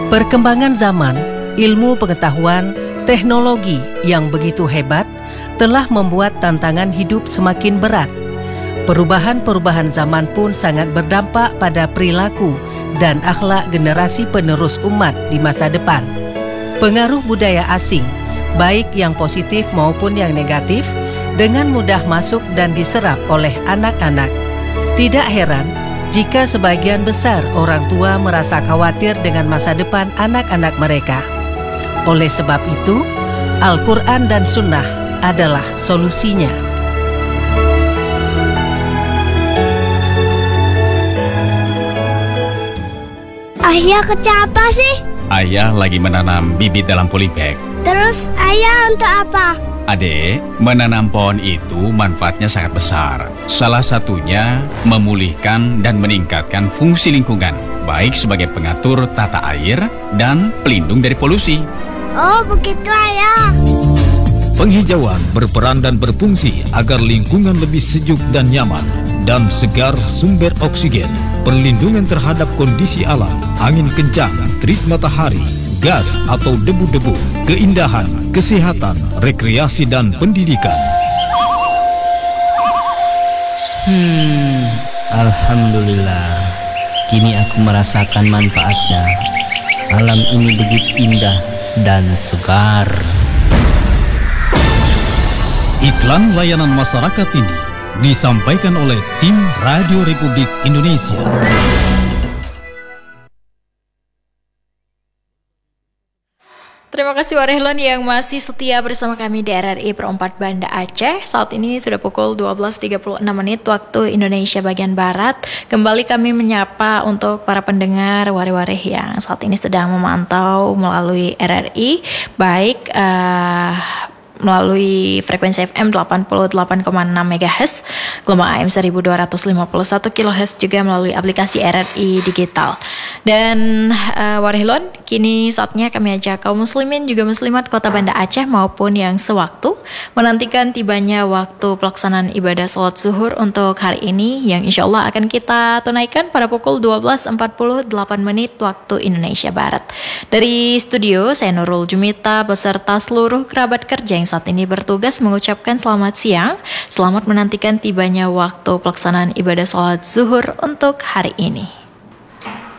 Perkembangan zaman, ilmu pengetahuan, teknologi yang begitu hebat telah membuat tantangan hidup semakin berat. Perubahan-perubahan zaman pun sangat berdampak pada perilaku dan akhlak generasi penerus umat di masa depan. Pengaruh budaya asing, baik yang positif maupun yang negatif, dengan mudah masuk dan diserap oleh anak-anak. Tidak heran jika sebagian besar orang tua merasa khawatir dengan masa depan anak-anak mereka. Oleh sebab itu, Al-Quran dan Sunnah adalah solusinya. Ayah kerja apa sih? Ayah lagi menanam bibit dalam polybag. Terus ayah untuk apa? Adek, menanam pohon itu manfaatnya sangat besar. Salah satunya memulihkan dan meningkatkan fungsi lingkungan, baik sebagai pengatur tata air dan pelindung dari polusi. Oh, begitu ayah. Penghijauan berperan dan berfungsi agar lingkungan lebih sejuk dan nyaman, dan segar sumber oksigen, perlindungan terhadap kondisi alam, angin kencang, terik matahari, gas atau debu-debu, keindahan, kesehatan, rekreasi dan pendidikan. Alhamdulillah, kini aku merasakan manfaatnya. Alam ini begitu indah dan segar. Iklan layanan masyarakat ini disampaikan oleh tim Radio Republik Indonesia. Terima kasih Warehlon yang masih setia bersama kami di RRI Perempat Banda Aceh. Saat ini sudah pukul 12.36 waktu Indonesia bagian Barat. Kembali kami menyapa untuk para pendengar Wareh-Wareh yang saat ini sedang memantau melalui RRI, baik melalui frekuensi FM 88,6 MHz, gelombang AM 1251 kHz, juga melalui aplikasi RRI Digital. Dan Warehlon, kini saatnya kami ajak kaum muslimin juga muslimat Kota Banda Aceh maupun yang sewaktu menantikan tibanya waktu pelaksanaan ibadah salat zuhur untuk hari ini, yang insya Allah akan kita tunaikan pada pukul 12.48 waktu Indonesia Barat. Dari studio, saya Nurul Jumita beserta seluruh kerabat kerja yang saat ini bertugas mengucapkan selamat siang, selamat menantikan tibanya waktu pelaksanaan ibadah sholat zuhur untuk hari ini.